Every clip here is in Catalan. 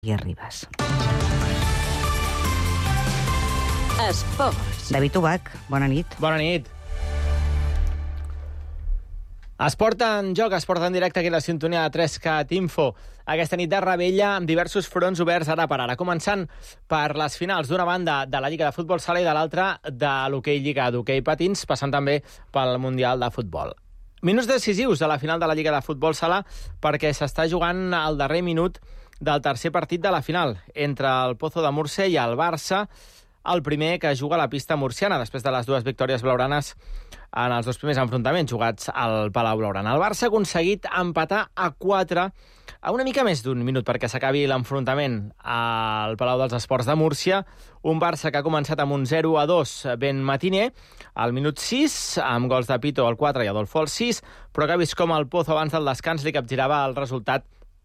i Ribas. Esports. David Ubach, bona nit. Bona nit. Esport en joc, esport en directe aquí a la sintonia de 3CAT Info. Aquesta nit de revetlla amb diversos fronts oberts ara per ara. Començant per les finals d'una banda de la Lliga de Futbol Sala i de l'altra de l'hoquei Lliga d'hoquei patins, passant també pel Mundial de Futbol. Minuts decisius de la final de la Lliga de Futbol Sala perquè s'està jugant al darrer minut del tercer partit de la final entre el Pozo de Múrcia i el Barça, el primer que juga a la pista murciana després de les dues victòries blaugranes en els dos primers enfrontaments jugats al Palau Blaugrana. El Barça ha aconseguit empatar a 4 a una mica més d'un minut perquè s'acabi l'enfrontament al Palau dels Esports de Múrcia. Un Barça que ha començat amb un 0-2 ben matiner al minut 6, amb gols de Pito al 4 i Adolfo al 6, però que ha vist com el Pozo abans del descans li capgirava el resultat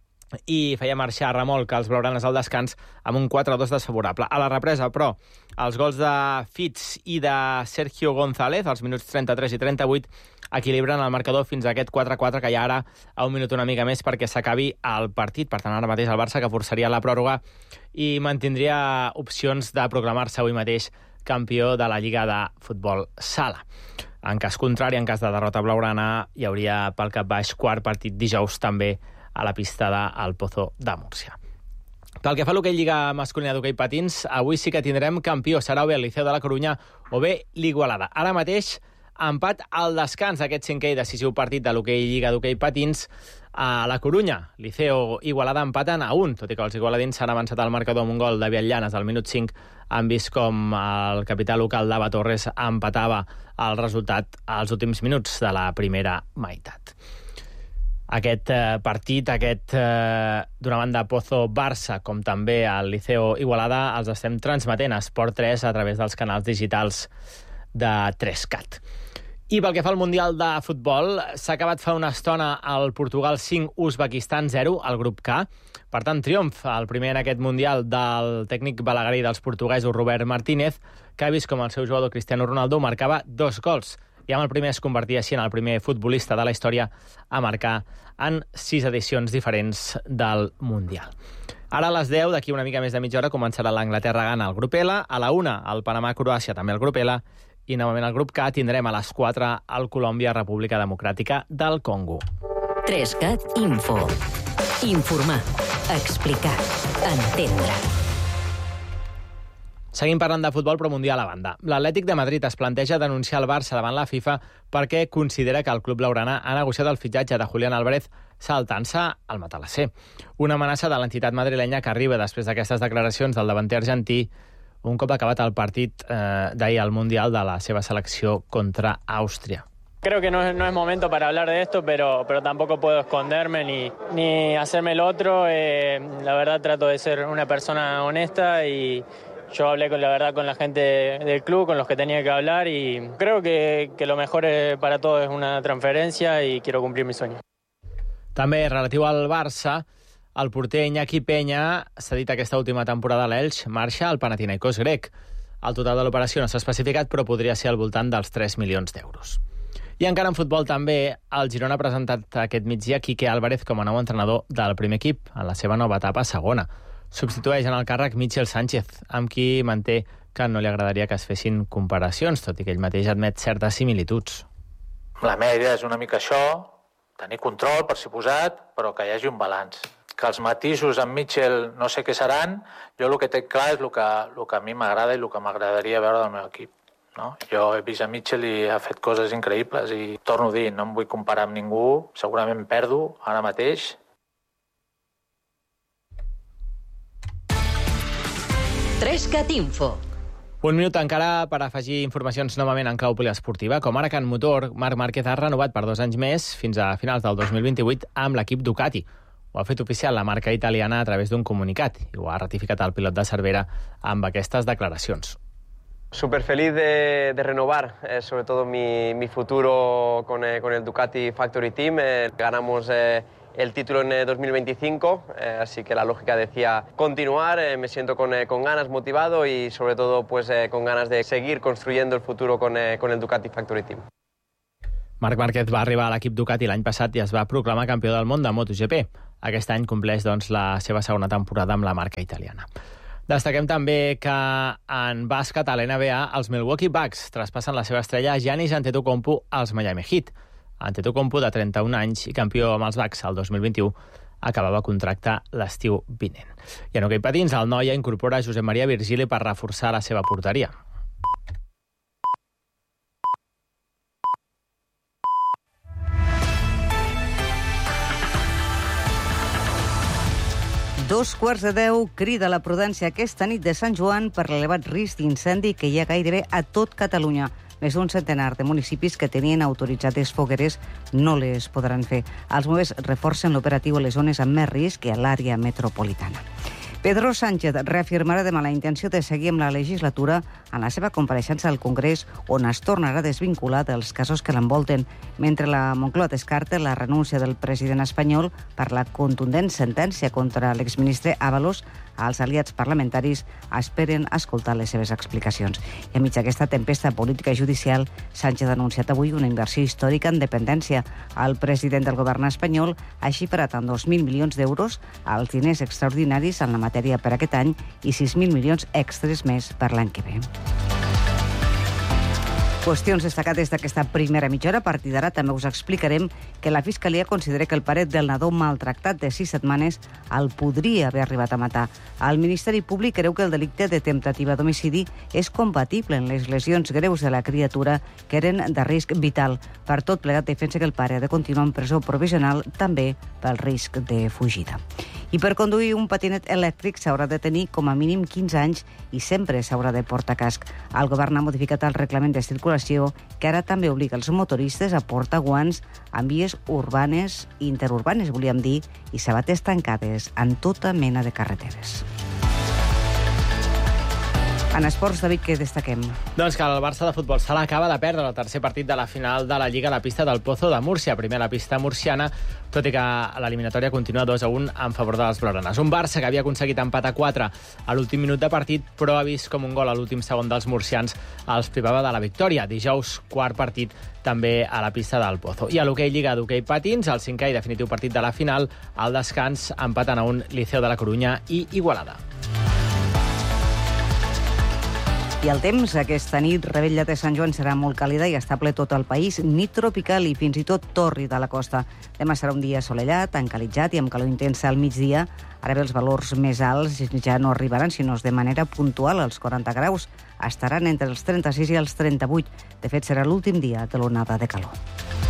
i feia marxar a remolc als blaugranes al descans amb un 4-2 desfavorable. A la represa, però, els gols de Fitz i de Sergio González, als minuts 33 i 38, equilibren el marcador fins a aquest 4-4, que hi ha ara a un minut una mica més perquè s'acabi el partit. Per tant, ara mateix el Barça, que forçaria la pròrroga i mantindria opcions de proclamar-se avui mateix campió de la Lliga de Futbol Sala. En cas contrari, en cas de derrota blaugrana, hi hauria pel cap baix quart partit dijous també a la pista del Pozo de Múrcia. Pel que fa a l'hoquei Lliga masculina d'hoquei patins, avui sí que tindrem campió. Serà o bé el Liceo de la Corunya o bé l'Igualada. Ara mateix, empat al descans d'aquest cinquè i decisiu partit de l'hoquei Lliga d'hoquei patins a la Corunya. Liceo i Igualada empaten a 1, tot i que els igualadins s'han avançat al marcador amb un gol de Viallanes al minut 5. Han vist com el capità local Dava Torres empatava el resultat als últims minuts de la primera meitat. Aquest partit, d'una banda Pozo-Barça, com també el Liceo Igualada, els estem transmetent a Esport 3 a través dels canals digitals de 3CAT. I pel que fa al Mundial de Futbol, s'ha acabat fa una estona el Portugal 5, Uzbekistan 0, al grup K. Per tant, triomf, el primer en aquest Mundial del tècnic balaguerí dels portuguesos Robert Martínez, que ha vist com el seu jugador Cristiano Ronaldo marcava 2 gols. I amb el primer es convertia així en el primer futbolista de la història a marcar en 6 edicions diferents del Mundial. Ara a les 10, d'aquí una mica més de mitja hora, començarà l'Anglaterra-Ghana al grup L, a la 1 el Panamà-Croàcia també al grup L, i novament al grup K tindrem a les 4 el Colòmbia-República Democràtica del Congo. 3CAT Info. Informar, explicar, entendre. Seguim parlant de futbol, però mundial a banda. L'Atlètic de Madrid es planteja denunciar el Barça davant la FIFA perquè considera que el club blaugrana ha negociat el fitxatge de Julián Álvarez saltant-se al matalasser. Una amenaça de l'entitat madrilenya que arriba després d'aquestes declaracions del davanter argentí un cop acabat el partit d'ahir al Mundial de la seva selecció contra Àustria. Creo que no es momento para hablar de esto, pero tampoco puedo esconderme ni hacerme el otro. La verdad trato de ser una persona honesta y yo hablé con la gente del club, con los que tenía que hablar, y creo que lo mejor para todos es una transferencia y quiero cumplir mi sueño. També relatiu al Barça, el porter Iñaki Peña s'ha dit aquesta última temporada a l'Elx, marxa al Panathinaikos grec. El total de l'operació no s'ha especificat, però podria ser al voltant dels 3 milions d'euros. I encara en futbol també, el Girona ha presentat aquest migdia Quique Álvarez com a nou entrenador del primer equip en la seva nova etapa a segona. Substitueix en el càrrec Michel Sánchez, amb qui manté que no li agradaria que es fessin comparacions, tot i que ell mateix admet certes similituds. La meva idea és una mica això, tenir control, per suposat, però que hi hagi un balanç. Que els matisos amb Michel no sé què seran, jo el que té clar és el que a mi m'agrada i el que m'agradaria veure del meu equip. No? Jo he vist a Michel i ha fet coses increïbles i torno a dir, no em vull comparar amb ningú, segurament perdo ara mateix. 3CAT Info. Un minut encara per afegir informacions novament en clau poliesportiva, com ara que en motor, Marc Márquez ha renovat per 2 anys més, fins a finals del 2028, amb l'equip Ducati. Ho ha fet oficial la marca italiana a través d'un comunicat i ho ha ratificat el pilot de Cervera amb aquestes declaracions. Súper feliz de renovar, sobre todo mi futuro con el Ducati Factory Team. Ganamos el título en 2025, así que la lógica decía continuar. Me siento con ganas, motivado y sobre todo pues con ganas de seguir construyendo el futuro con el Ducati Factory Team. Marc Márquez va arribar a l'equip Ducati l'any passat i es va proclamar campió del món de MotoGP. aquest any compleix la seva segona temporada amb la marca italiana. Destaquem també que en bàsquet a l'NBA els Milwaukee Bucks traspassen la seva estrella Giannis Antetokounmpo als Miami Heat. Antetokounmpo, de 31 anys i campió amb els Bucks el 2021, acabava contracte l'estiu vinent. I en hoquei patins, el Noia incorpora Josep Maria Virgili per reforçar la seva porteria. Dos quarts de 10, crida la prudència aquesta nit de Sant Joan per l'elevat risc d'incendi que hi ha gairebé a tot Catalunya. Més d'un centenar de municipis que tenien autoritzades fogueres no les podran fer. Els bombers reforcen l'operatiu a les zones amb més risc i a l'àrea metropolitana. Pedro Sánchez reafirmarà demà la intenció de seguir amb la legislatura en la seva compareixença al Congrés, on es tornarà a desvincular dels casos que l'envolten, mentre la Moncloa descarta la renúncia del president espanyol per la contundent sentència contra l'exministre Ábalos. Els aliats parlamentaris esperen escoltar les seves explicacions. I enmig d'aquesta tempesta política i judicial, Sánchez ha anunciat avui una inversió històrica en dependència. El president del govern espanyol ha xifrat en 2.000 milions d'euros els diners extraordinaris en la matèria per aquest any i 6.000 milions extres més per l'any que ve. Qüestions destacades d'aquesta primera mitja hora. A partir d'ara també us explicarem que la Fiscalia considera que el pare del nadó maltractat de 6 setmanes el podria haver arribat a matar. El Ministeri Públic creu que el delicte de temptativa d'homicidi és compatible amb les lesions greus de la criatura que eren de risc vital. Per tot plegat, defensa que el pare ha de continuar en presó provisional també pel risc de fugida. I per conduir un patinet elèctric s'haurà de tenir com a mínim 15 anys i sempre s'haurà de portar casc. El govern ha modificat el reglament de circulació que ara també obliga els motoristes a portar guants en vies urbanes, interurbanes, volíem dir, i sabates tancades en tota mena de carreteres. En esports, David, què destaquem? Doncs que el Barça de futbol sala acaba de perdre el tercer partit de la final de la Lliga a la pista del Pozo de Múrcia. Primer a la pista murciana, tot i que l'eliminatòria continua 2-1 en favor de les blaugranes. Un Barça que havia aconseguit empat a 4 a l'últim minut de partit, però ha vist com un gol a l'últim segon dels murcians els privava de la victòria. Dijous, quart partit també a la pista del Pozo. I a l'hoquei Lliga d'hoquei patins, el 5è i definitiu partit de la final, al descans empaten a un Liceo de la Corunya i Igualada. I el temps, aquesta nit, Rebella de Sant Joan serà molt càlida i estable tot el país, nit tropical i fins i tot tòrrida a la costa. Demà serà un dia assolellat, encalitzat i amb calor intensa al migdia. Ara bé, els valors més alts ja no arribaran, sinó de manera puntual als 40 graus. Estaran entre els 36 i els 38. De fet, serà l'últim dia de l'onada de calor.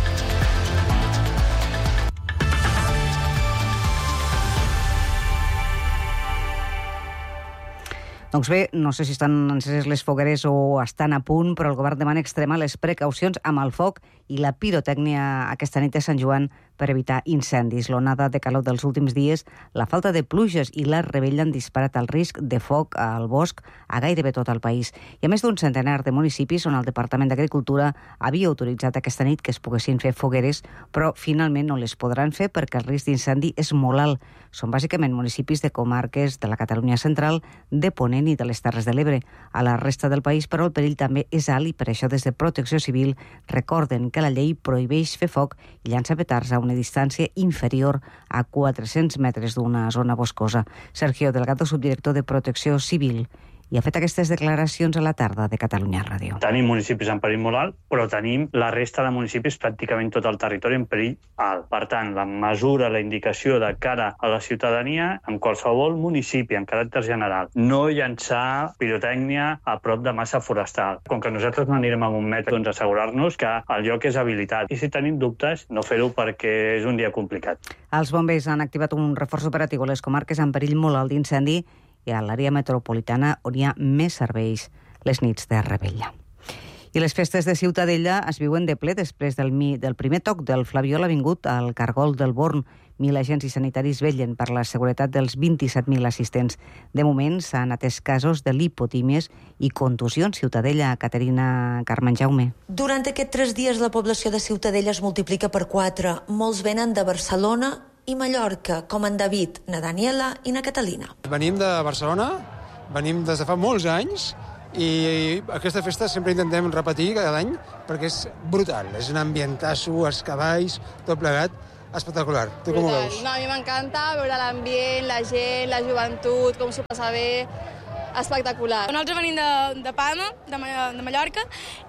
Doncs bé, no sé si estan enceses les fogueres o estan a punt, però el govern demana extremar les precaucions amb el foc i la pirotècnia aquesta nit de Sant Joan per evitar incendis. L'onada de calor dels últims dies, la falta de pluges i la rebella han disparat el risc de foc al bosc a gairebé tot el país. Hi ha més d'un centenar de municipis on el Departament d'Agricultura havia autoritzat aquesta nit que es poguessin fer fogueres, però finalment no les podran fer perquè el risc d'incendi és molt alt. Són bàsicament municipis de comarques de la Catalunya central, de Ponent i de les Terres de l'Ebre. A la resta del país, però, el perill també és alt i per això des de Protecció Civil recorden que la llei prohibeix fer foc i llançar petards a una distància inferior a 400 metres d'una zona boscosa. Sergio Delgado, subdirector de Protecció Civil, i ha fet aquestes declaracions a la tarda de Catalunya Ràdio. Tenim municipis en perill molt alt, però tenim la resta de municipis, pràcticament tot el territori, en perill alt. Per tant, la mesura, la indicació de cara a la ciutadania, en qualsevol municipi, en caràcter general, no llançar pirotècnia a prop de massa forestal. Com que nosaltres no anirem amb un metre, doncs assegurar-nos que el lloc és habilitat. I si tenim dubtes, no fer-ho perquè és un dia complicat. Els bombers han activat un reforç operatiu a les comarques en perill molt alt d'incendi i a l'àrea metropolitana on hi ha més serveis les nits de Rebella. I les festes de Ciutadella es viuen de ple després del primer toc del Flabiol ha vingut al Cargol del Born. 1.000 agents i sanitaris vetllen per la seguretat dels 27.000 assistents. De moment s'han atès casos de lipotímies i contusions. Ciutadella, Caterina Carmen Jaume. Durant aquests 3 dies la població de Ciutadella es multiplica per 4. Molts venen de Barcelona i Mallorca, com en David, na Daniela i na Catalina. Venim de Barcelona, venim des de fa molts anys i aquesta festa sempre intentem repetir cada any perquè és brutal. És un ambientasso, els cavalls, tot plegat. espectacular. Tu com ho veus? No, a mi m'encanta veure l'ambient, la gent, la joventut, com s'ho passa bé. Espectacular. Nosaltres venim de Palma, de Mallorca,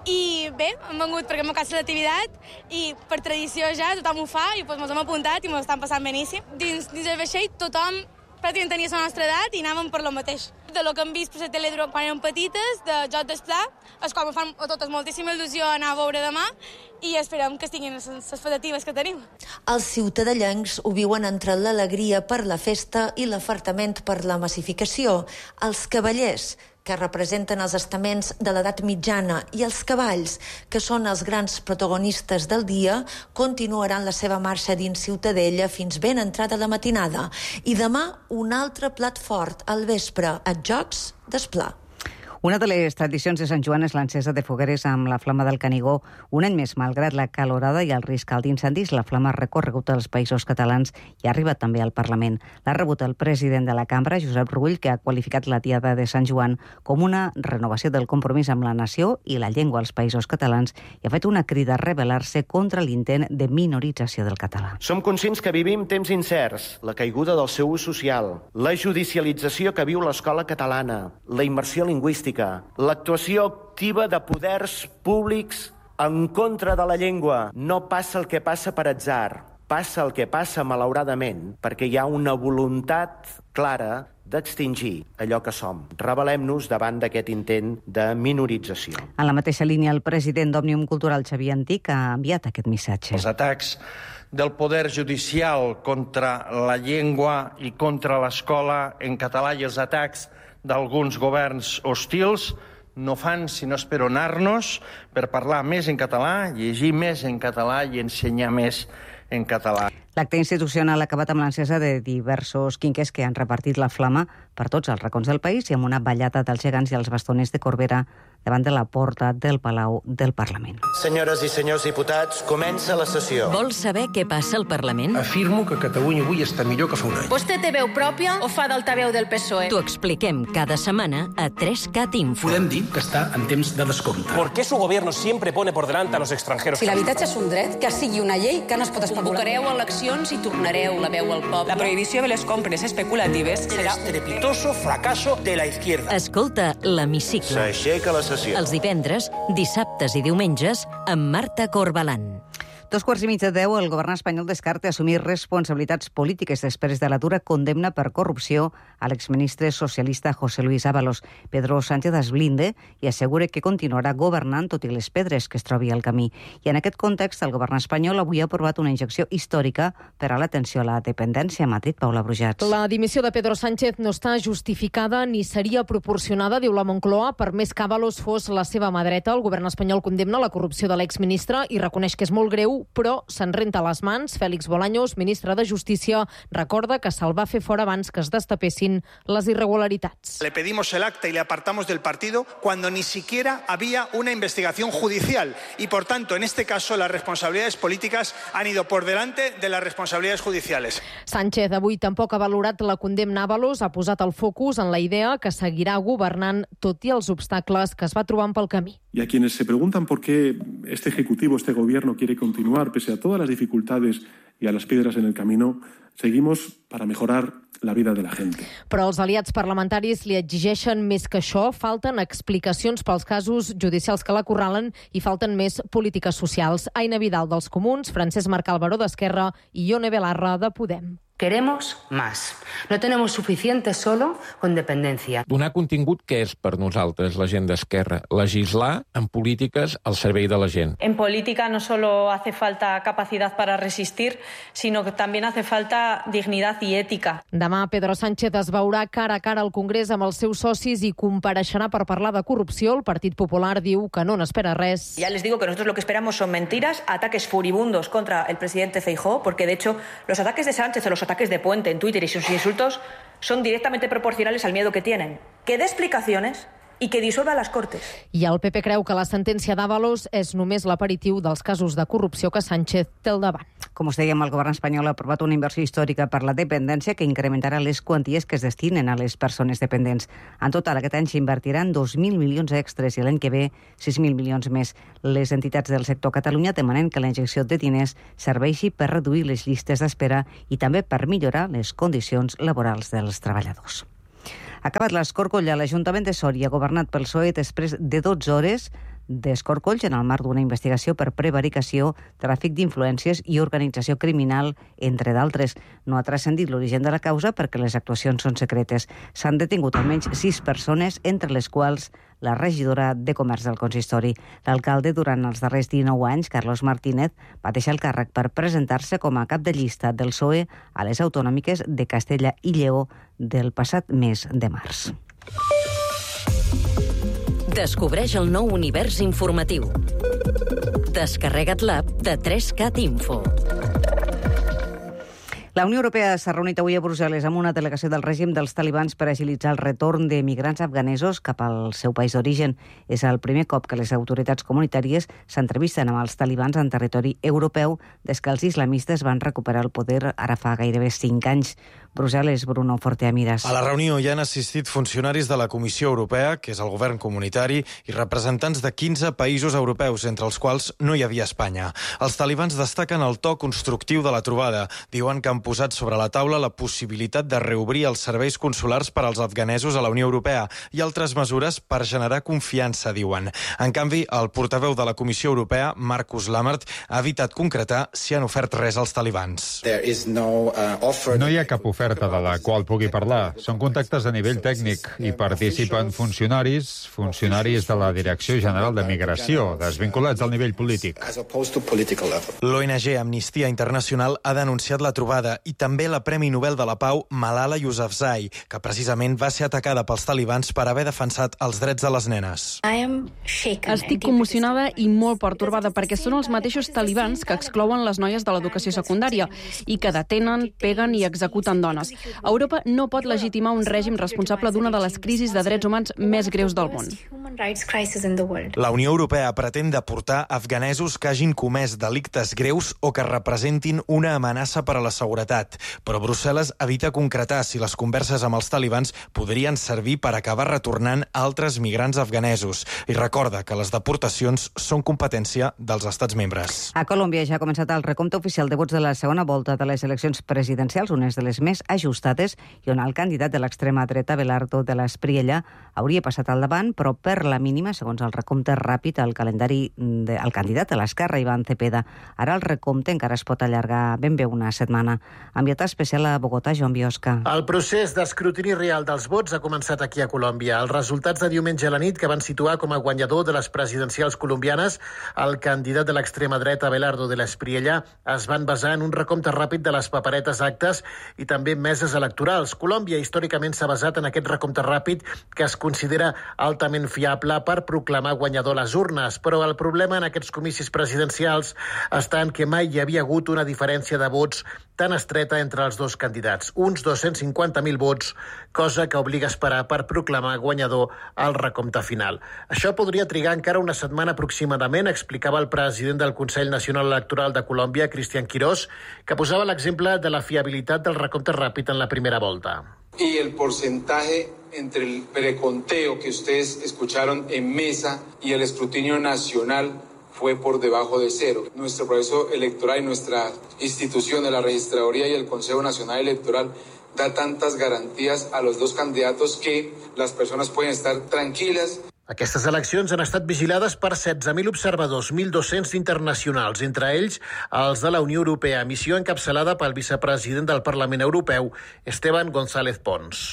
i bé, hem vengut perquè hem acabat l'activitat i per tradició ja tothom ho fa i doncs ens hem apuntat i ens estan passant beníssim. Dins el vaixell tothom pràcticament tenia la nostra edat i anàvem per lo mateix. De lo que hem vist per la tele quan érem petites, de Joc d'Esplà, el qual me fan a totes moltíssima il·lusió anar a veure demà i esperem que estiguin les expectatives que tenim. Els ciutadellencs ho viuen entre l'alegria per la festa i l'afartament per la massificació. Els cavallers, que representen els estaments de l'edat mitjana, i els cavalls, que són els grans protagonistes del dia, continuaran la seva marxa dins Ciutadella fins ben entrada la matinada. I demà un altre plat fort al vespre, a Jocs d'Esplà. Una de les tradicions de Sant Joan és l'encesa de fogueres amb la flama del Canigó. Un any més, malgrat la calorada i el risc alt d'incendis, la flama ha recorregut als Països Catalans i ha arribat també al Parlament. L'ha rebut el president de la cambra, Josep Rull, que ha qualificat la Diada de Sant Joan com una renovació del compromís amb la nació i la llengua als Països Catalans i ha fet una crida a rebel·lar-se contra l'intent de minorització del català. Som conscients que vivim temps incerts, la caiguda del seu ús social, la judicialització que viu l'escola catalana, la immersió lingüística, l'actuació activa de poders públics en contra de la llengua. No passa el que passa per atzar, passa el que passa malauradament perquè hi ha una voluntat clara d'extingir allò que som. Rebel·lem-nos davant d'aquest intent de minorització. En la mateixa línia, el president d'Òmnium Cultural, Xavier Antic, ha enviat aquest missatge. Els atacs del poder judicial contra la llengua i contra l'escola en català i els atacs d'alguns governs hostils no fan sinó esperonar-nos per parlar més en català, llegir més en català i ensenyar més en català. L'acte institucional ha acabat amb l'encesa de diversos quinquers que han repartit la flama per tots els racons del país i amb una ballada dels gegants i els bastoners de Corbera davant de la porta del Palau del Parlament. Senyores i senyors diputats, comença la sessió. Vols saber què passa al Parlament? Afirmo que Catalunya avui està millor que fa un any. Vostè té veu pròpia o fa d'altaveu del PSOE? T'ho expliquem cada setmana a 3CAT Info. Podem dir que està en temps de descompte. ¿Por qué su gobierno siempre pone por delante a los extranjeros? Si l'habitatge és un dret, que sigui una llei que no es pot especular. Convocareu eleccions i tornareu la veu al poble. La prohibició de les compres especulatives serà el estrepitoso fracaso de la izquierda. Escolta l'Hemicicle. S'aixeca la sessió. Els divendres, dissabtes i diumenges amb Marta Corbalán. 9:15, el govern espanyol descarta assumir responsabilitats polítiques després de la dura condemna per corrupció a l'exministre socialista José Luis Ábalos. Pedro Sánchez es blinde i assegura que continuarà governant tot i les pedres que es trobi al camí. I en aquest context, el govern espanyol avui ha aprovat una injecció històrica per a l'atenció a la dependència a Madrid. Paula Brujats. La dimissió de Pedro Sánchez no està justificada ni seria proporcionada, diu la Moncloa, per més que Ábalos fos la seva mà dreta. El govern espanyol condemna la corrupció de l'exministre i reconeix que és molt greu, però se'n renta les mans. Félix Bolaños, ministre de Justícia, recorda que se'l va fer fora abans que es destapessin les irregularitats. Le pedimos el acta y le apartamos del partido cuando ni siquiera había una investigación judicial y, por tanto, en este caso, las responsabilidades políticas han ido por delante de las responsabilidades judiciales. Sánchez avui tampoc ha valorat la condemna a Ábalos, ha posat el focus en la idea que seguirà governant tot i els obstacles que es va trobant pel camí. Y a quienes se preguntan por qué este Ejecutivo, este Gobierno quiere continuar pese a todas las dificultades y a las piedras en el camino, seguimos para mejorar la vida de la gente. Però els aliats parlamentaris li exigeixen més que això. Falten explicacions pels casos judicials que l'acorralen i falten més polítiques socials. Aina Vidal dels Comuns, Francesc Marcal Baró d'Esquerra i Ione Belarra de Podem. Queremos más. No tenemos suficiente solo con dependencia. Donar contingut, què és per nosaltres la gent d'Esquerra? Legislar en polítiques al servei de la gent. En política no solo hace falta capacidad para resistir, sino que también hace falta dignidad y ética. Demà Pedro Sánchez es veurà cara a cara al Congrés amb els seus socis i compareixerà per parlar de corrupció. El Partit Popular diu que no n'espera res. Ya les digo que nosotros lo que esperamos son mentiras, ataques furibundos contra el presidente Feijóo, porque de hecho los ataques de Sánchez o los ataques de Puente en Twitter y sus insultos son directamente proporcionales al miedo que tienen. Que dé explicaciones i que dissolva les Cortes. I el PP creu que la sentència d'Ábalos és només l'aperitiu dels casos de corrupció que Sánchez té al davant. Com us dèiem, el govern espanyol ha aprovat una inversió històrica per la dependència que incrementarà les quanties que es destinen a les persones dependents. En total, aquest any s'invertiran 2.000 milions extres i l'any que ve 6.000 milions més. Les entitats del sector a Catalunya demanen que la injecció de diners serveixi per reduir les llistes d'espera i també per millorar les condicions laborals dels treballadors. Acabat l'escorcoll a l'Ajuntament de Sòria, governat pel PSOE després de 12 hores d'escorcolls en el marc d'una investigació per prevaricació, tràfic d'influències i organització criminal, entre d'altres. No ha transcendit l'origen de la causa perquè les actuacions són secretes. S'han detingut almenys 6 persones, entre les quals la regidora de Comerç del consistori. L'alcalde, durant els darrers 19 anys, Carlos Martínez, va deixar el càrrec per presentar-se com a cap de llista del PSOE a les autonòmiques de Castella i Lleó del passat mes de març. Descobreix el nou univers informatiu. Descarrega't l'app de 3Cat Info. La Unió Europea s'ha reunit avui a Brussel·les amb una delegació del règim dels talibans per agilitzar el retorn de migrants afganesos cap al seu país d'origen. És el primer cop que les autoritats comunitàries s'entrevisten amb els talibans en territori europeu des que els islamistes van recuperar el poder ara fa gairebé 5 anys. Brussel·les, Bruno Forteamiras. A la reunió hi han assistit funcionaris de la Comissió Europea, que és el govern comunitari, i representants de 15 països europeus, entre els quals no hi havia Espanya. Els talibans destaquen el to constructiu de la trobada. Diuen que han posat sobre la taula la possibilitat de reobrir els serveis consulars per als afganesos a la Unió Europea i altres mesures per generar confiança, diuen. En canvi, el portaveu de la Comissió Europea, Markus Lammert, ha evitat concretar si han ofert res als talibans. No hi ha cap oferta de la qual pugui parlar. Són contactes a nivell tècnic i participen funcionaris de la Direcció General de Migració, desvinculats al nivell polític. L'ONG Amnistia Internacional ha denunciat la trobada i també la Premi Nobel de la Pau Malala Yousafzai, que precisament va ser atacada pels talibans per haver defensat els drets de les nenes. Estic commocionada i molt pertorbada perquè són els mateixos talibans que exclouen les noies de l'educació secundària i que detenen, peguen i executen dones. Europa no pot legitimar un règim responsable d'una de les crisis de drets humans més greus del món. La Unió Europea pretén deportar afganesos que hagin comès delictes greus o que representin una amenaça per a la seguretat, però Brussel·les evita concretar si les converses amb els talibans podrien servir per acabar retornant altres migrants afganesos i recorda que les deportacions són competència dels estats membres. A Colòmbia ja ha començat el recompte oficial de vots de la segona volta de les eleccions presidencials, unes de les més ajustades i on el candidat de l'extrema dreta, Abelardo de la Espriella, hauria passat al davant, però per la mínima, segons el recompte ràpid, el candidat de l'esquerra, Iván Cepeda. Ara el recompte encara es pot allargar ben bé una setmana. Enviat especial a Bogotà, Joan Biosca. El procés d'escrutini real dels vots ha començat aquí a Colòmbia. Els resultats de diumenge a la nit, que van situar com a guanyador de les presidencials colombianes el candidat de l'extrema dreta, Abelardo de la Espriella, es van basar en un recompte ràpid de les paperetes actes i també meses electorals. Colòmbia històricament s'ha basat en aquest recompte ràpid que es considera altament fiable per proclamar guanyador les urnes, però el problema en aquests comicis presidencials està en que mai hi havia hagut una diferència de vots tan estreta entre els dos candidats, uns 250.000 vots, cosa que obliga a esperar per proclamar guanyador al recompte final. Això podria trigar encara una setmana aproximadament, explicava el president del Consell Nacional Electoral de Colòmbia, Cristian Quirós, que posava l'exemple de la fiabilitat del recompte ràpid en la primera volta. Y el porcentaje entre el preconteo que ustedes escucharon en mesa y el escrutinio nacional fue por debajo de cero. Nuestro proceso electoral y nuestra institución de la Registraduría y el Consejo Nacional Electoral da tantas garantías a los dos candidatos que las personas pueden estar tranquilas. Aquestes eleccions han estat vigilades per 16.000 observadors, 1.200 internacionals, entre ells els de la Unió Europea, missió encapçalada pel vicepresident del Parlament Europeu, Esteban González Pons.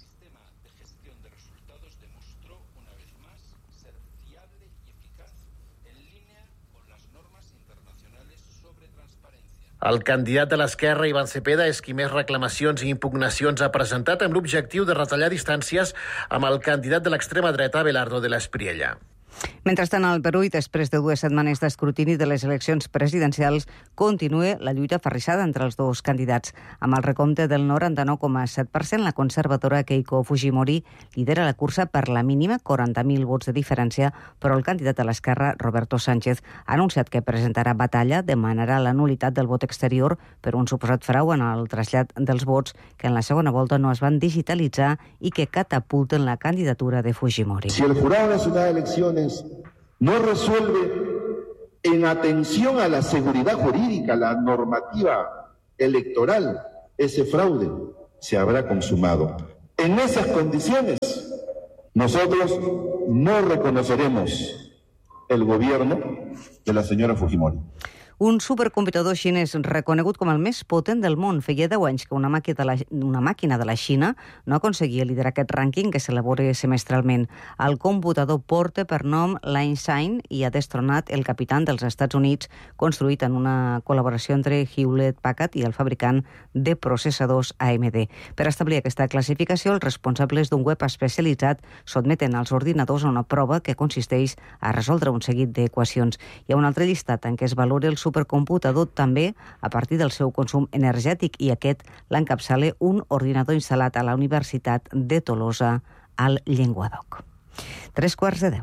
El candidat de l'esquerra, Iván Cepeda, és qui més reclamacions i impugnacions ha presentat amb l'objectiu de retallar distàncies amb el candidat de l'extrema dreta, Abelardo de la Espriella. Mentrestant, al Perú, i després de 2 setmanes d'escrutini de les eleccions presidencials, continua la lluita aferrissada entre els dos candidats. Amb el recompte del 99,7%, la conservadora Keiko Fujimori lidera la cursa per la mínima, 40.000 vots de diferència, però el candidat a l'esquerra, Roberto Sánchez, ha anunciat que presentarà batalla, demanarà la nulitat del vot exterior per un suposat frau en el trasllat dels vots que en la segona volta no es van digitalitzar i que catapulten la candidatura de Fujimori. Si el Jurado Nacional de Elecciones no resuelve en atención a la seguridad jurídica, la normativa electoral, ese fraude se habrá consumado. En esas condiciones, nosotros no reconoceremos el gobierno de la señora Fujimori. Un supercomputador xinès reconegut com el més potent del món. Feia 10 anys que una màquina de la Xina no aconseguia liderar aquest rànquing que s'elabora semestralment. El computador porta per nom l'Einstein i ha destronat el capità dels Estats Units, construït en una col·laboració entre Hewlett-Packard i el fabricant de processadors AMD. Per establir aquesta classificació, els responsables d'un web especialitzat sotmeten als ordinadors a una prova que consisteix a resoldre un seguit d'equacions. Hi ha un altre llistat en què es valora el supercomputador també a partir del seu consum energètic i aquest l'encapçala un ordinador instal·lat a la Universitat de Tolosa al Llenguadoc. 9:45.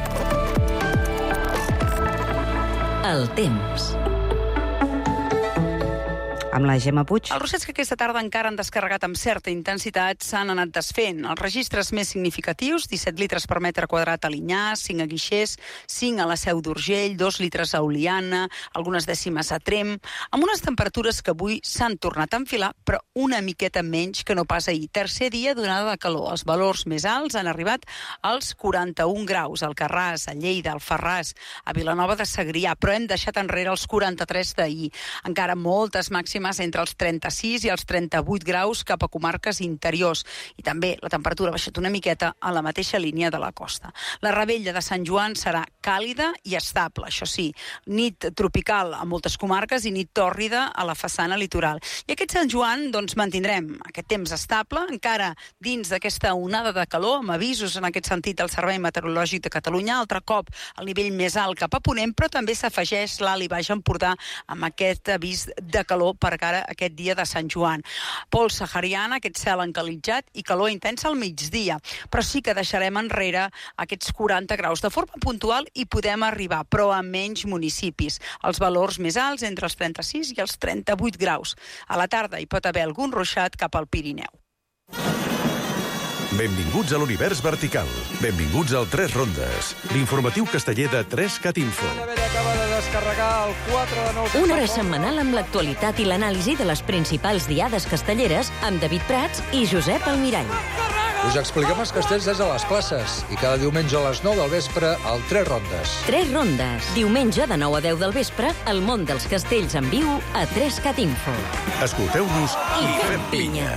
El temps. Amb la Gemma Puig. Els ruixats que aquesta tarda encara han descarregat amb certa intensitat s'han anat desfent. Els registres més significatius, 17 litres per metre quadrat a Linyà, 5 a Guixers, 5 a la Seu d'Urgell, 2 litres a Oliana, algunes dècimes a Tremp, amb unes temperatures que avui s'han tornat a enfilar, però una miqueta menys que no pas ahir. Tercer dia d'onada de calor. Els valors més alts han arribat als 41 graus, al Carràs, a Lleida, al Farràs, a Vilanova de Segrià, però hem deixat enrere els 43 d'ahir. Encara moltes màximes entre els 36 i els 38 graus cap a comarques interiors. I també la temperatura ha baixat una miqueta a la mateixa línia de la costa. La Rebella de Sant Joan serà càlida i estable, això sí. Nit tropical a moltes comarques i nit tòrrida a la façana litoral. I aquest Sant Joan, doncs, mantindrem aquest temps estable, encara dins d'aquesta onada de calor, amb avisos en aquest sentit al Servei Meteorològic de Catalunya, altre cop al nivell més alt cap a Ponent, però també s'afegeix l'Alt i Baix Empordà amb aquest avís de calor per cara aquest dia de Sant Joan. Pols sahariana, aquest cel encalitzat i calor intensa al migdia, però sí que deixarem enrere aquests 40 graus. De forma puntual hi podem arribar, però a menys municipis. Els valors més alts entre els 36 i els 38 graus. A la tarda hi pot haver algun ruixat cap al Pirineu. Benvinguts a l'univers vertical. Benvinguts al 3 Rondes, l'informatiu casteller de 3CAT Info. Una hora setmanal amb l'actualitat i l'anàlisi de les principals diades castelleres amb David Prats i Josep Almirall. Us expliquem els castells des de les classes i cada diumenge a les 9 del vespre al 3 Rondes. 3 Rondes. Diumenge de 9 a 10 del vespre, el món dels castells en viu a 3CAT Info. Escolteu-nos i fem pinya.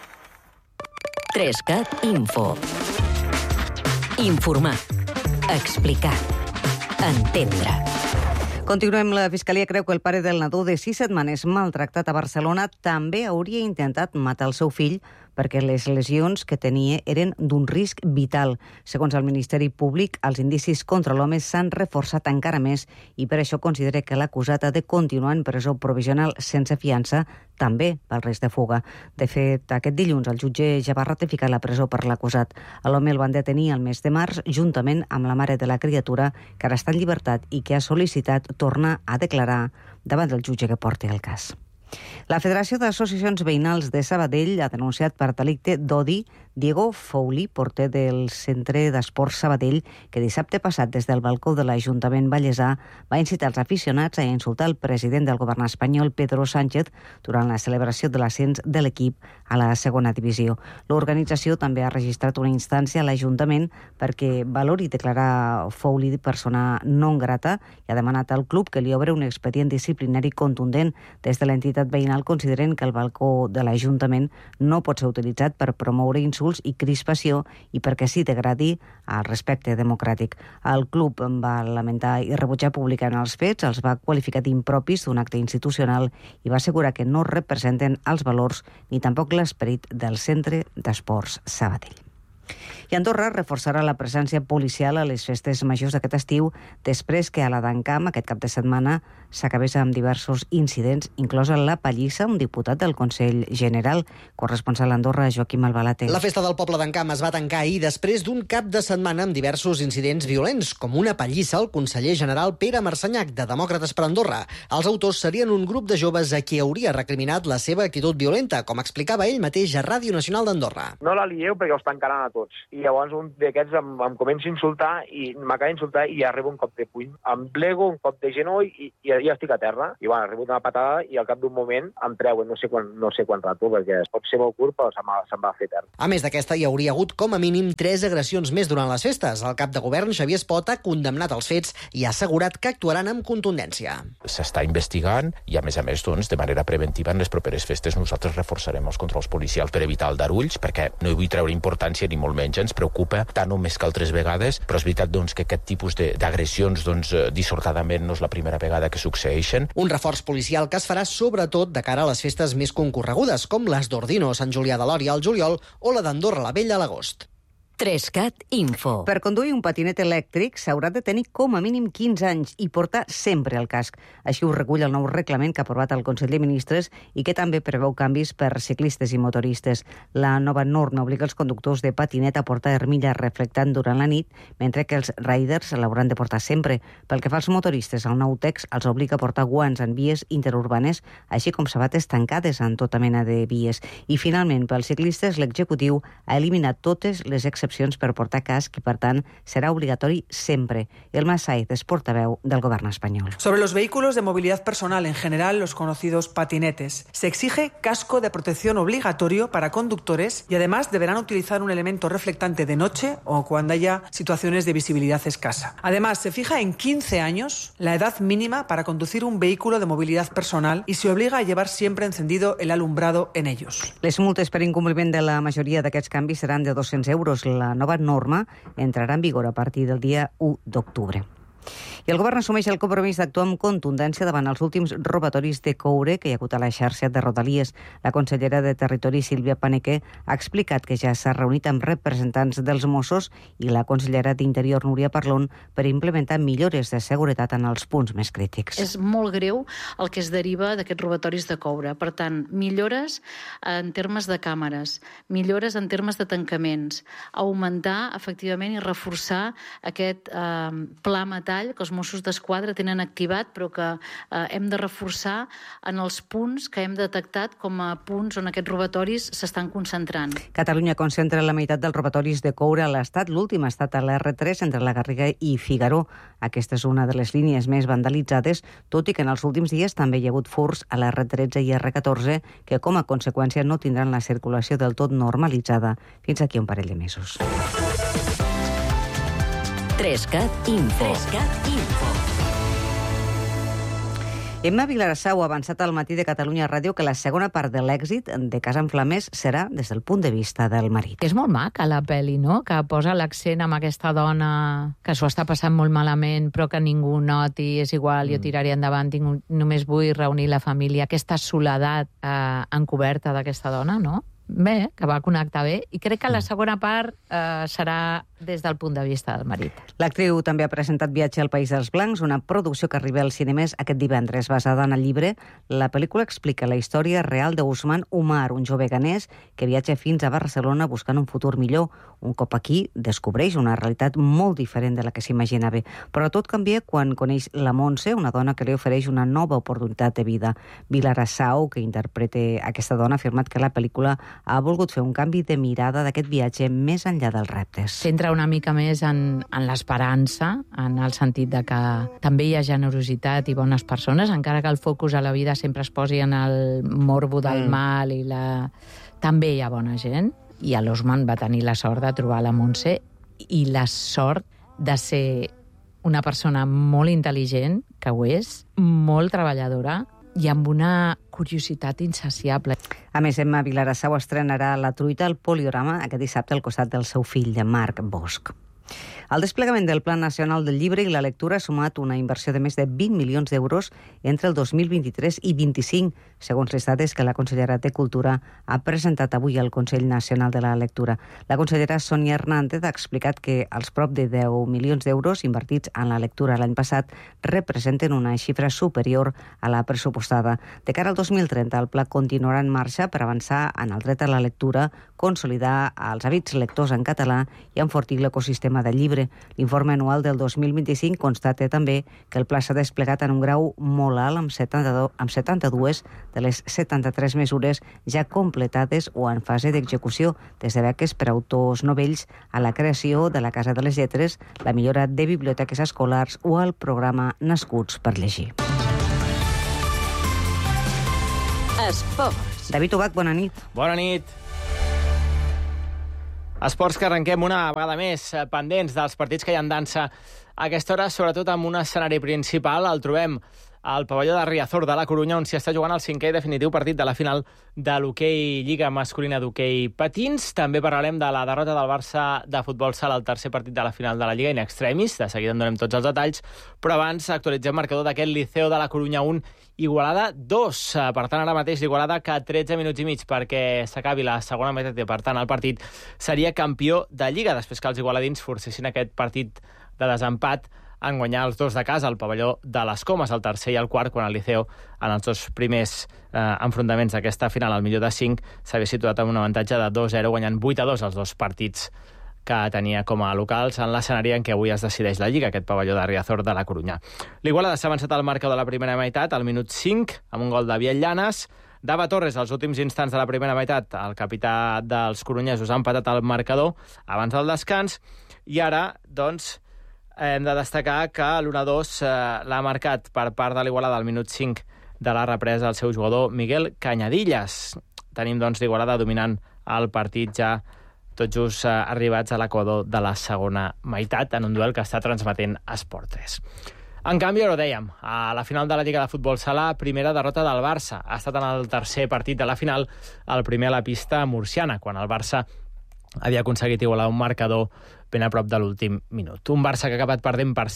3CAT Info. Informar. Explicar. Entendre. Continuem. La Fiscalia creu que el pare del nadó de 6 setmanes maltractat a Barcelona també hauria intentat matar el seu fill perquè les lesions que tenia eren d'un risc vital. Segons el Ministeri Públic, els indicis contra l'home s'han reforçat encara més i per això considera que l'acusat ha de continuar en presó provisional sense fiança, també pel risc de fuga. De fet, aquest dilluns el jutge ja va ratificar la presó per l'acusat. L'home el van detenir el mes de març juntament amb la mare de la criatura, que ara està en llibertat i que ha sol·licitat tornar a declarar davant del jutge que porti el cas. La Federació d'Associacions Veïnals de Sabadell ha denunciat per delicte d'odi Diego Fouli, porter del Centre d'Esports Sabadell, que dissabte passat des del balcó de l'Ajuntament Vallèsà va incitar els aficionats a insultar el president del govern espanyol, Pedro Sánchez, durant la celebració de l'ascens de l'equip a la segona divisió. L'organització també ha registrat una instància a l'Ajuntament perquè valori declarar Fouli persona non grata i ha demanat al club que li obre un expedient disciplinari contundent. Des de l'entitat veïnal consideren que el balcó de l'Ajuntament no pot ser utilitzat per promoure insults i crispació i perquè s'hi degradi el respecte democràtic. El club va lamentar i rebutjar públicament els fets, els va qualificar d'impropis d'un acte institucional i va assegurar que no representen els valors ni tampoc l'esperit del Centre d'Esports Sabadell. I Andorra reforçarà la presència policial a les festes majors d'aquest estiu després que a la d'Encamp aquest cap de setmana s'acabés amb diversos incidents, inclosa la pallissa un diputat del Consell General. Corresponsal a Andorra, Joaquim Albalate. La festa del poble d'Encamp es va tancar ahir després d'un cap de setmana amb diversos incidents violents, com una pallissa al conseller general Pere Marcenyac, de Demòcrates per Andorra. Els autors serien un grup de joves a qui hauria recriminat la seva actitud violenta, com explicava ell mateix a Ràdio Nacional d'Andorra. No la lieu perquè els tancaran a tots. I llavors un d'aquests em comença a insultar i m'acaba d'insultar i ja rebo un cop de puny. Em plego, un cop de genoll i ja estic a terra. I bueno, rebo una patada i al cap d'un moment em treuen, no sé quant rato, perquè pot ser molt curt, però se'm va fer terra. A més d'aquesta, hi hauria hagut com a mínim 3 agressions més durant les festes. El cap de govern, Xavier Espot, ha condemnat els fets i ha assegurat que actuaran amb contundència. S'està investigant i, a més, doncs, de manera preventiva en les properes festes nosaltres reforçarem els controls policials per evitar aldarulls, perquè no hi vull treure importància ni molt menys, ens preocupa tant o més que altres vegades, però és veritat doncs, que aquest tipus d'agressions dissortadament no és la primera vegada que succeeixen. Un reforç policial que es farà sobretot de cara a les festes més concorregudes, com les d'Ordino, Sant Julià de Lòria al juliol o la d'Andorra la Vella a l'agost. 3CAT Info. Per conduir un patinet elèctric s'haurà de tenir com a mínim 15 anys i portar sempre el casc. Així ho recull el nou reglament que ha aprovat el Consell de Ministres i que també preveu canvis per ciclistes i motoristes. La nova norma obliga els conductors de patinet a portar armilla reflectant durant la nit, mentre que els riders l'hauran de portar sempre. Pel que fa als motoristes, el nou text els obliga a portar guants en vies interurbanes, així com sabates tancades en tota mena de vies. I finalment, pels ciclistes, l'executiu ha eliminat totes les excepcions per portar casc i, per tant, serà obligatori sempre. Elma Saez es portaveu del Gobierno español. Sobre los vehículos de movilidad personal, en general los conocidos patinetes, se exige casco de protección obligatorio para conductores y además deberán utilizar un elemento reflectante de noche o cuando haya situaciones de visibilidad escasa. Además, se fija en 15 años la edad mínima para conducir un vehículo de movilidad personal y se obliga a llevar siempre encendido el alumbrado en ellos. Les multes per incompliment de la majoria d'aquests canvis seran de 200 euros. La nova norma entrarà en vigor a partir del dia 1 d'octubre. I el govern assumeix el compromís d'actuar amb contundència davant els últims robatoris de coure que hi ha hagut a la xarxa de Rodalies. La consellera de Territori, Sílvia Paneque, ha explicat que ja s'ha reunit amb representants dels Mossos i la consellera d'Interior, Núria Parlon, per implementar millores de seguretat en els punts més crítics. És molt greu el que es deriva d'aquests robatoris de coure. Per tant, millores en termes de càmeres, millores en termes de tancaments, augmentar, efectivament, i reforçar aquest pla metall que els Mossos d'Esquadra tenen activat, però que hem de reforçar en els punts que hem detectat com a punts on aquests robatoris s'estan concentrant. Catalunya concentra la meitat dels robatoris de coure a l'Estat. L'últim ha estat a l'R3 entre la Garriga i Figaró. Aquesta és una de les línies més vandalitzades, tot i que en els últims dies també hi ha hagut furts a l'R13 i R14 que com a conseqüència no tindran la circulació del tot normalitzada fins aquí un parell de mesos. 3CAT Info. 3CAT Info. Emma Vilarassau ha avançat al matí de Catalunya Ràdio que la segona part de l'èxit de Casa en Flames serà des del punt de vista del marit. És molt maca la pel·li, no?, que posa l'accent amb aquesta dona que s'ho està passant molt malament però que ningú noti, és igual, jo tiraré endavant, només vull reunir la família. Aquesta soledat encoberta d'aquesta dona, no? Bé, que va connectar bé, i crec que la segona part serà des del punt de vista del marit. L'actriu també ha presentat Viatge al País dels Blancs, una producció que arriba als cinemes aquest divendres. Basada en el llibre, la pel·lícula explica la història real d'Ousmane Oumar, un jove ganès que viatja fins a Barcelona buscant un futur millor. Un cop aquí, descobreix una realitat molt diferent de la que s'imaginava. Però tot canvia quan coneix la Montse, una dona que li ofereix una nova oportunitat de vida. Vilarassau, que interpreta aquesta dona, ha afirmat que la pel·lícula ha volgut fer un canvi de mirada d'aquest viatge més enllà dels reptes. S'entra una mica més en l'esperança, en el sentit de que també hi ha generositat i bones persones, encara que el focus a la vida sempre es posi en el morbo del mal i també hi ha bona gent. I l'Ousmane va tenir la sort de trobar la Montse i la sort de ser una persona molt intel·ligent, que ho és, molt treballadora, i amb una curiositat insaciable. A més, Emma Vilarassau estrenarà La truita al Poliorama aquest dissabte al costat del seu fill, de Marc Bosch. El desplegament del Pla Nacional del Llibre i la Lectura ha sumat una inversió de més de 20 milions d'euros entre el 2023 i 2025, segons les dades que la consellera de Cultura ha presentat avui al Consell Nacional de la Lectura. La consellera Sonia Hernández ha explicat que els prop de 10 milions d'euros invertits en la lectura l'any passat representen una xifra superior a la pressupostada. De cara al 2030, el pla continuarà en marxa per avançar en el dret a la lectura, consolidar els hàbits lectors en català i enfortir l'ecosistema del llibre. L'informe anual del 2025 constata també que el pla s'ha desplegat en un grau molt alt, amb 72 de les 73 mesures ja completades o en fase d'execució, des de beques per a autors novells a la creació de la Casa de les Lletres, la millora de biblioteques escolars o el programa Nascuts per llegir. Esports. David Ubach, bona nit. Bona nit. Esports que arrenquem una vegada més pendents dels partits que hi ha en dansa a aquesta hora, sobretot amb un escenari principal. El trobem al pavelló de Riazor de la Corunya, on s'hi està jugant el 5è i definitiu partit de la final de l'hoquei Lliga Masculina d'Hoquei Patins. També parlarem de la derrota del Barça de futbol sala al tercer partit de la final de la Lliga in extremis. De seguida en donem tots els detalls, però abans actualitzem marcador d'aquest Liceo de la Corunya 1, Igualada 2. Per tant, ara mateix l'Igualada que 13 minuts i mig perquè s'acabi la segona meitat i, per tant, el partit seria campió de Lliga, després que els igualadins forcessin aquest partit de desempat en guanyar els dos de casa al pavelló de les Comes, el tercer i el quart, quan el Liceo, en els dos primers enfrontaments d'aquesta final, al millor de 5, s'havia situat amb un avantatge de 2-0, guanyant 8-2 els dos partits que tenia com a locals en l'escenari en què avui es decideix la Lliga, aquest pavelló de Riazor de la Corunya. L'Igualada s'ha avançat al marcador de la primera meitat, al minut 5, amb un gol de Biel Llanes. Dava Torres, als últims instants de la primera meitat, el capità dels corunyesos, ha empatat el marcador abans del descans, i ara, doncs, hem de destacar que l'1-2 l'ha marcat per part de l'Igualada al minut 5 de la represa el seu jugador Miguel Cañadillas. Tenim, doncs, l'Igualada dominant el partit ja tot just arribats a l'equador de la segona meitat, en un duel que està transmetent Esport 3. En canvi, ara ho dèiem, a la final de la Lliga de Futbol Sala, primera derrota del Barça. Ha estat en el tercer partit de la final, el primer a la pista murciana, quan el Barça havia aconseguit igualar un marcador ben a prop de l'últim minut. Un Barça que ha acabat perdent per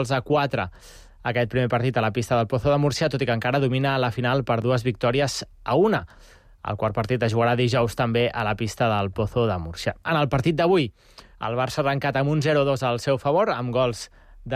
5-4 aquest primer partit a la pista del Pozo de Múrcia, tot i que encara domina la final per 2 victòries a 1. El quart partit es jugarà dijous també a la pista del Pozo de Múrcia. En el partit d'avui, el Barça ha arrencat amb un 0-2 al seu favor, amb gols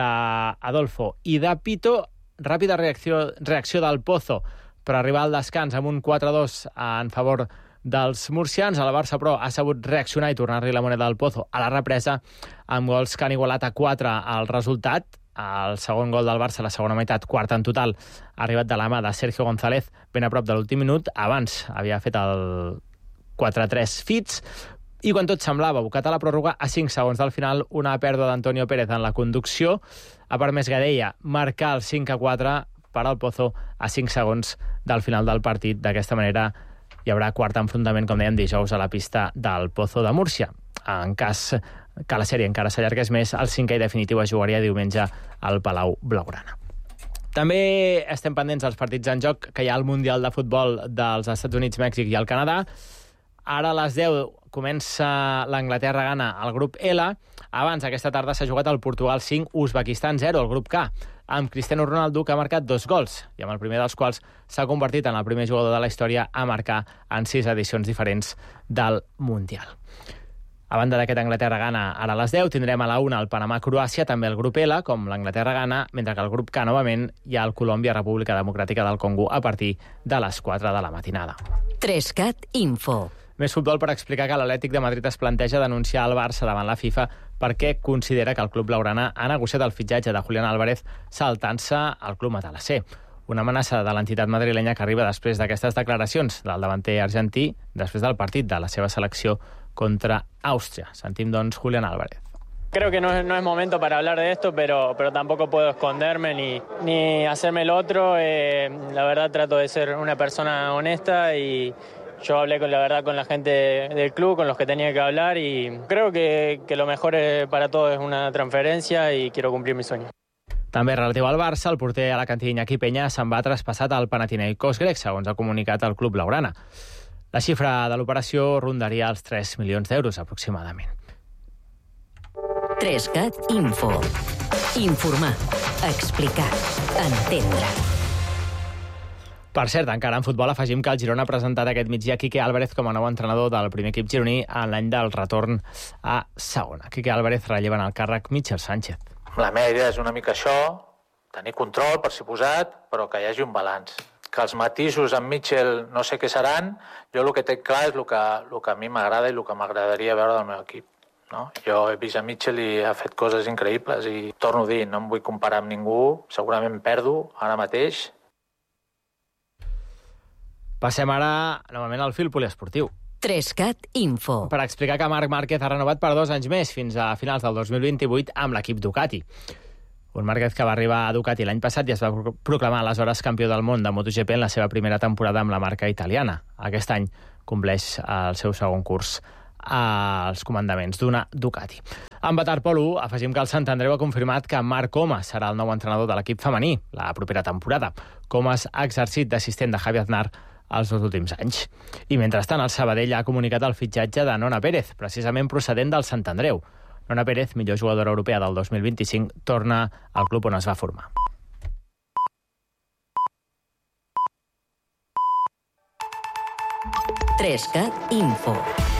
d'Adolfo i de Pito. Ràpida reacció del Pozo per arribar al descans amb un 4-2 en favor dels murcians. El Barça, però, ha sabut reaccionar i tornar-li la moneda al Pozo a la represa, amb gols que han igualat a 4 el resultat. El segon gol del Barça, la segona meitat, quart en total, ha arribat de la mà de Sergio González ben a prop de l'últim minut. Abans havia fet el 4-3 Fitz, i quan tot semblava abocat a la pròrroga, a 5 segons del final, una pèrdua d'Antonio Pérez en la conducció ha permès Gadella marcar el 5-4 per al Pozo a 5 segons del final del partit. D'aquesta manera hi haurà quart enfrontament, com dèiem, dijous a la pista del Pozo de Múrcia. En cas que la sèrie encara s'allargués més, el 5è i definitiu es jugaria diumenge al Palau Blaugrana. També estem pendents dels partits en joc que hi ha al Mundial de Futbol dels Estats Units, Mèxic i el Canadà. Ara a les 10 comença l'Anglaterra-Ghana al grup L. Abans, aquesta tarda, s'ha jugat el Portugal 5, Uzbekistan 0, el grup K, amb Cristiano Ronaldo, que ha marcat 2 gols, i amb el primer dels quals s'ha convertit en el primer jugador de la història a marcar en 6 edicions diferents del Mundial. A banda d'aquest Anglaterra-Ghana, ara a les 10 tindrem a la 1 el Panamà-Croàcia, també el grup L, com l'Anglaterra-Ghana, mentre que el grup K, novament, hi ha el Colòmbia-República Democràtica del Congo a partir de les 4 de la matinada. 3CAT Info. Més futbol per explicar que l'Atlètic de Madrid es planteja denunciar el Barça davant la FIFA perquè considera que el club blaugrana ha negociat el fitxatge de Julián Álvarez saltant-se al club matalasser. Una amenaça de l'entitat madrilenya que arriba després d'aquestes declaracions del davanter argentí després del partit de la seva selecció contra Àustria. Sentim, doncs, Julián Álvarez. Creo que no es momento para hablar de esto, pero tampoco puedo esconderme ni hacerme el otro. La verdad trato de ser una persona honesta y yo hablé con la gente del club, con los que tenía que hablar, y creo que lo mejor para todos es una transferencia y quiero cumplir mi sueño. També relatiu al Barça, el porter alacantí Iñaki Peña se'n va traspassat al Panathinaikos grec, segons ha comunicat el club blaugrana. La xifra de l'operació rondaria els 3 milions d'euros, aproximadament. 3CAT Info. Informar, explicar, entendre. Per cert, encara en futbol afegim que el Girona ha presentat aquest migdia Quique Álvarez com a nou entrenador del primer equip gironí en l'any del retorn a segona. Quique Álvarez relleva en el càrrec Michel Sánchez. La meva idea és una mica això, tenir control, per suposat, però que hi hagi un balanç. Que els matisos amb Michel no sé què seran, jo el que tinc clar és el que a mi m'agrada i el que m'agradaria veure del meu equip. No? Jo he vist a Michel i ha fet coses increïbles i torno a dir, no em vull comparar amb ningú, segurament perdo ara mateix. Passem ara, novament, al fil poliesportiu. 3CAT Info. Per explicar que Marc Márquez ha renovat per 2 anys més, fins a finals del 2028, amb l'equip Ducati. Un Márquez que va arribar a Ducati l'any passat i es va proclamar aleshores campió del món de MotoGP en la seva primera temporada amb la marca italiana. Aquest any compleix el seu segon curs als comandaments d'una Ducati. En waterpolo, afegim que el Sant Andreu ha confirmat que Marc Comas serà el nou entrenador de l'equip femení la propera temporada. Comas ha exercit d'assistent de Javi Aznar els 2 últims anys. I mentrestant, el Sabadell ha comunicat el fitxatge de Nona Pérez, precisament procedent del Sant Andreu. Nona Pérez, millor jugadora europea del 2025, torna al club on es va formar. Trescat Info.